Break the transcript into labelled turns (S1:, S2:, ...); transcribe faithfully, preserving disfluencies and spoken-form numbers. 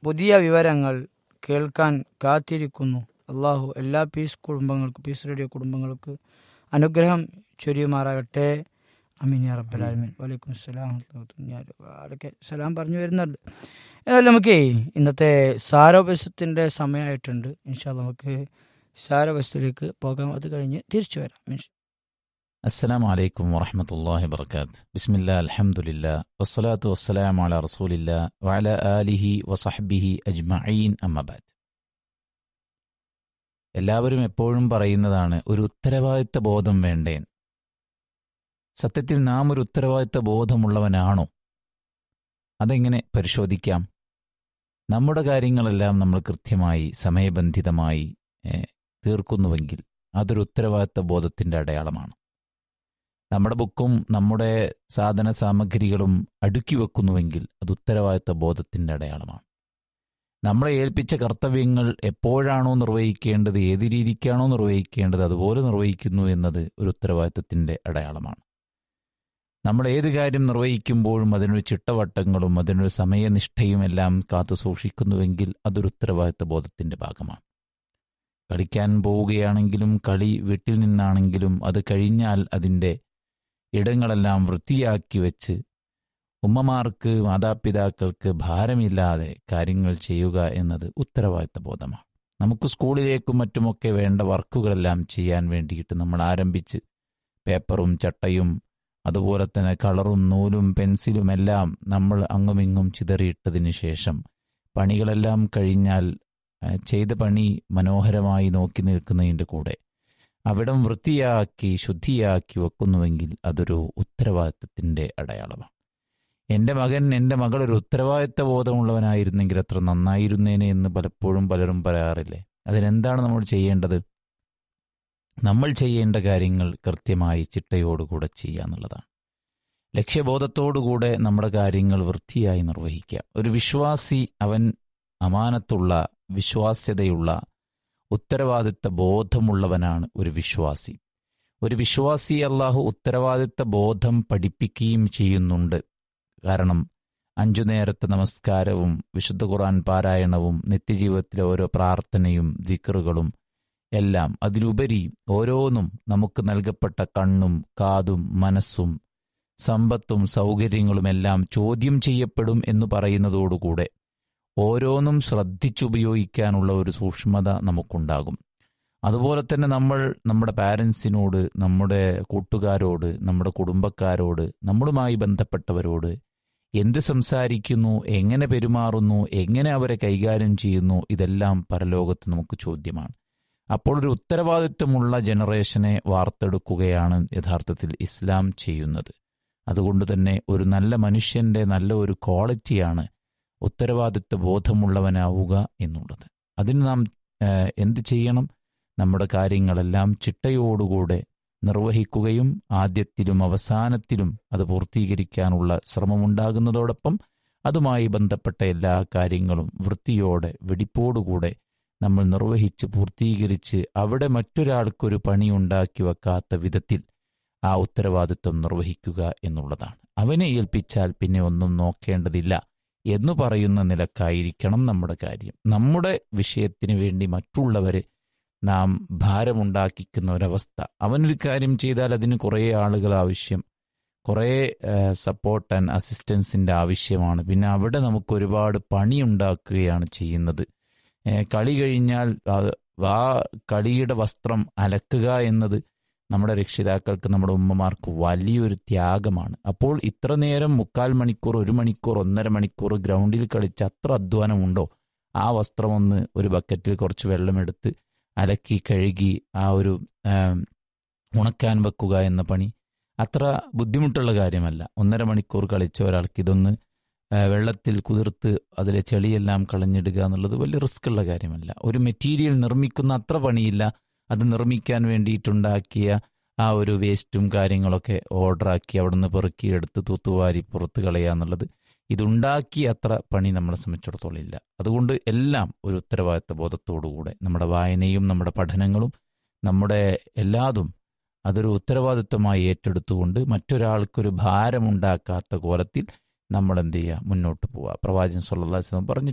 S1: പുതിയ വിവരങ്ങൾ കേൾക്കാൻ കാത്തിരിക്കുന്നു. അള്ളാഹു എല്ലാ പീസ് കുടുംബങ്ങൾക്ക് പീസ് റേഡിയോ കുടുംബങ്ങൾക്ക് അനുഗ്രഹം ചൊരിയുമാറാകട്ടെ. അമീൻ യാ റബ്ബൽ ആലമീൻ. വലൈക്കും സലാം. ആരൊക്കെ സലാം പറഞ്ഞു വരുന്നുണ്ട്. ഏതായാലും നമുക്ക് ഇന്നത്തെ സാരോപസ്യത്തിൻ്റെ സമയമായിട്ടുണ്ട്. ഇൻഷാ അല്ലാഹ് നമുക്ക് സാരോപസ്യത്തിലേക്ക് പോകാം. അത് കഴിഞ്ഞ് തിരിച്ചു വരാം.
S2: അസ്സലാമു അലൈക്കും വറഹ്മത്തുള്ളാഹി വബറകാത്ത്. ബിസ്മില്ലാ അൽഹംദുലില്ലാ വസ്സലാത്തു വസ്സലാമു അലാ റസൂലില്ലാ വഅലാ ആലിഹി വസഹ്ബിഹി അജ്മഈൻ. അമ്മാ ബഅദ്. എല്ലാവരും എപ്പോഴും പറയുന്നതാണ് ഒരു ഉത്തരവാദിത്ത ബോധം വേണ്ടേ. സത്യത്തിൽ നാം ഒരു ഉത്തരവാദിത്ത ബോധമുള്ളവനാണോ? അതെങ്ങനെ പരിശോധിക്കാം? നമ്മുടെ കാര്യങ്ങളെല്ലാം നമ്മൾ കൃത്യമായി സമയബന്ധിതമായി തീർക്കുന്നുവെങ്കിൽ അതൊരു ഉത്തരവാദിത്ത ബോധത്തിൻ്റെ അടയാളമാണ്. നമ്മുടെ ബുക്കും നമ്മുടെ സാധന സാമഗ്രികളും അടുക്കി വെക്കുന്നുവെങ്കിൽ അത് ഉത്തരവാദിത്ത ബോധത്തിൻ്റെ അടയാളമാണ്. നമ്മളെ ഏൽപ്പിച്ച കർത്തവ്യങ്ങൾ എപ്പോഴാണോ നിർവഹിക്കേണ്ടത്, ഏത് രീതിക്കാണോ നിർവഹിക്കേണ്ടത് അതുപോലെ നിർവഹിക്കുന്നു എന്നത് ഒരു ഉത്തരവാദിത്തത്തിൻ്റെ അടയാളമാണ്. നമ്മൾ ഏത് കാര്യം നിർവഹിക്കുമ്പോഴും അതിനൊരു ചിട്ടവട്ടങ്ങളും അതിനൊരു സമയനിഷ്ഠയും എല്ലാം കാത്തു സൂക്ഷിക്കുന്നുവെങ്കിൽ അതൊരു ഉത്തരവാദിത്ത ബോധത്തിൻ്റെ ഭാഗമാണ്. കളിക്കാൻ പോവുകയാണെങ്കിലും കളി വീട്ടിൽ നിന്നാണെങ്കിലും അത് കഴിഞ്ഞാൽ അതിൻ്റെ ഇടങ്ങളെല്ലാം വൃത്തിയാക്കി വെച്ച് ഉമ്മമാർക്ക് മാതാപിതാക്കൾക്ക് ഭാരമില്ലാതെ കാര്യങ്ങൾ ചെയ്യുക എന്നത് ഉത്തരവാദിത്ത ബോധമാണ്. നമുക്ക് സ്കൂളിലേക്കും മറ്റുമൊക്കെ വേണ്ട വർക്കുകളെല്ലാം ചെയ്യാൻ വേണ്ടിയിട്ട് നമ്മൾ ആരംഭിച്ച് പേപ്പറും ചട്ടയും അതുപോലെ തന്നെ കളറും നൂലും പെൻസിലുമെല്ലാം നമ്മൾ അങ്ങുമിങ്ങും ചിതറിയിട്ടതിന് ശേഷം പണികളെല്ലാം കഴിഞ്ഞാൽ ചെയ്ത പണി മനോഹരമായി നോക്കി നിൽക്കുന്നതിൻ്റെ കൂടെ അവിടം വൃത്തിയാക്കി ശുദ്ധിയാക്കി വെക്കുന്നുവെങ്കിൽ അതൊരു ഉത്തരവാദിത്തത്തിൻ്റെ അടയാളമാണ്. എൻ്റെ മകൻ എൻ്റെ മകൾ ഒരു ഉത്തരവാദിത്ത ബോധമുള്ളവനായിരുന്നെങ്കിൽ അത്ര നന്നായിരുന്നേനെ എന്ന് പലപ്പോഴും പലരും പറയാറില്ലേ. അതിനെന്താണ് നമ്മൾ ചെയ്യേണ്ടത്? നമ്മൾ ചെയ്യേണ്ട കാര്യങ്ങൾ കൃത്യമായി ചിട്ടയോടുകൂടെ ചെയ്യുക എന്നുള്ളതാണ്. ലക്ഷ്യബോധത്തോടുകൂടെ നമ്മുടെ കാര്യങ്ങൾ വൃത്തിയായി നിർവഹിക്കുക. ഒരു വിശ്വാസി അവൻ അമാനത്തുള്ള വിശ്വാസ്യതയുള്ള ഉത്തരവാദിത്ത ബോധമുള്ളവനാണ് ഒരു വിശ്വാസി. ഒരു വിശ്വാസി അല്ലാഹു ഉത്തരവാദിത്ത ബോധം പഠിപ്പിക്കുകയും ചെയ്യുന്നുണ്ട്. കാരണം അഞ്ചു നേരത്തെ നമസ്കാരവും വിശുദ്ധ ഖുർആൻ പാരായണവും നിത്യജീവിതത്തിലെ ഓരോ പ്രാർത്ഥനയും ദിക്റുകളും എല്ലാം അതിലുപരി ഓരോന്നും നമുക്ക് നൽകപ്പെട്ട കണ്ണും കാതും മനസ്സും സമ്പത്തും സൗകര്യങ്ങളുമെല്ലാം ചോദ്യം ചെയ്യപ്പെടും എന്ന് പറയുന്നതോടുകൂടെ ഓരോന്നും ശ്രദ്ധിച്ചുപയോഗിക്കാനുള്ള ഒരു സൂക്ഷ്മത നമുക്കുണ്ടാകും. അതുപോലെ തന്നെ നമ്മൾ നമ്മുടെ പാരൻസിനോട്, നമ്മുടെ കൂട്ടുകാരോട്, നമ്മുടെ കുടുംബക്കാരോട്, നമ്മളുമായി ബന്ധപ്പെട്ടവരോട് എന്ത് സംസാരിക്കുന്നു, എങ്ങനെ പെരുമാറുന്നു, എങ്ങനെ അവരെ കൈകാര്യം ചെയ്യുന്നു, ഇതെല്ലാം പരലോകത്ത് നമുക്ക് ചോദ്യമാണ്. അപ്പോൾ ഒരു ഉത്തരവാദിത്വമുള്ള ജനറേഷനെ വാർത്തെടുക്കുകയാണ് യഥാർത്ഥത്തിൽ ഇസ്ലാം ചെയ്യുന്നത്. അതുകൊണ്ട് തന്നെ ഒരു നല്ല മനുഷ്യൻ്റെ നല്ല ഒരു ക്വാളിറ്റിയാണ് ഉത്തരവാദിത്വ ബോധമുള്ളവനാവുക എന്നുള്ളത്. അതിന് നാം എന്ത് ചെയ്യണം? നമ്മുടെ കാര്യങ്ങളെല്ലാം ചിട്ടയോടുകൂടെ നിർവഹിക്കുകയും ആദ്യത്തിലും അവസാനത്തിലും അത് പൂർത്തീകരിക്കാനുള്ള ശ്രമമുണ്ടാകുന്നതോടൊപ്പം അതുമായി ബന്ധപ്പെട്ട എല്ലാ കാര്യങ്ങളും വൃത്തിയോടെ വെടിപ്പോടുകൂടെ നമ്മൾ നിർവഹിച്ച് പൂർത്തീകരിച്ച് അവിടെ മറ്റൊരാൾക്കൊരു പണി ഉണ്ടാക്കി വെക്കാത്ത വിധത്തിൽ ആ ഉത്തരവാദിത്വം നിർവഹിക്കുക എന്നുള്ളതാണ്. അവനെ ഏൽപ്പിച്ചാൽ പിന്നെ ഒന്നും നോക്കേണ്ടതില്ല എന്ന് പറയുന്ന നിലക്കായിരിക്കണം നമ്മുടെ കാര്യം. നമ്മുടെ വിഷയത്തിന് വേണ്ടി മറ്റുള്ളവരെ നാം ഭാരമുണ്ടാക്കിക്കുന്ന ഒരവസ്ഥ. അവനൊരു കാര്യം ചെയ്താൽ അതിന് കുറേ ആളുകൾ ആവശ്യം, കുറേ സപ്പോർട്ട് ആൻഡ് അസിസ്റ്റൻസിൻ്റെ ആവശ്യമാണ്. പിന്നെ അവിടെ നമുക്ക് ഒരുപാട് പണിയുണ്ടാക്കുകയാണ് ചെയ്യുന്നത്. കളി കഴിഞ്ഞാൽ ആ കളിയുടെ വസ്ത്രം അലക്കുക എന്നത് നമ്മുടെ രക്ഷിതാക്കൾക്ക്, നമ്മുടെ ഉമ്മമാർക്ക് വലിയൊരു ത്യാഗമാണ്. അപ്പോൾ ഇത്ര നേരം മുക്കാൽ മണിക്കൂർ, ഒരു മണിക്കൂർ, ഒന്നര മണിക്കൂർ ഗ്രൗണ്ടിൽ കളിച്ച് അത്ര അധ്വാനമുണ്ടോ? ആ വസ്ത്രമൊന്ന് ഒരു ബക്കറ്റിൽ കുറച്ച് വെള്ളമെടുത്ത് അലക്കി കഴുകി ആ ഒരു ഉണക്കാൻ വെക്കുക എന്ന പണി അത്ര ബുദ്ധിമുട്ടുള്ള കാര്യമല്ല. ഒന്നര മണിക്കൂർ കളിച്ച ഒരാൾക്ക് ഇതൊന്ന് വെള്ളത്തിൽ കുതിർത്ത് അതിലെ ചെളിയെല്ലാം കളഞ്ഞിടുക എന്നുള്ളത് വലിയ റിസ്ക് ഉള്ള കാര്യമല്ല. ഒരു മെറ്റീരിയൽ നിർമ്മിക്കുന്ന അത്ര പണിയില്ല. അത് നിർമ്മിക്കാൻ വേണ്ടിയിട്ടുണ്ടാക്കിയ ആ ഒരു വേസ്റ്റും കാര്യങ്ങളൊക്കെ ഓർഡറാക്കി അവിടെ നിന്ന് പെറുക്കിയെടുത്ത് തൂത്തുവാരി പുറത്ത് കളയുക എന്നുള്ളത്, ഇതുണ്ടാക്കി അത്ര പണി നമ്മളെ സംബന്ധിച്ചിടത്തോളം ഇല്ല. അതുകൊണ്ട് എല്ലാം ഒരു ഉത്തരവാദിത്വ ബോധത്തോടുകൂടെ നമ്മുടെ വായനയും നമ്മുടെ പഠനങ്ങളും നമ്മുടെ എല്ലാതും അതൊരു ഉത്തരവാദിത്വമായി ഏറ്റെടുത്തുകൊണ്ട് മറ്റൊരാൾക്കൊരു ഭാരമുണ്ടാക്കാത്ത കോലത്തിൽ നമ്മൾ എന്ത് ചെയ്യുക, മുന്നോട്ട് പോവുക. പ്രവാചകൻ സ്വല്ലല്ലാഹു അലൈഹി വസല്ലം പറഞ്ഞു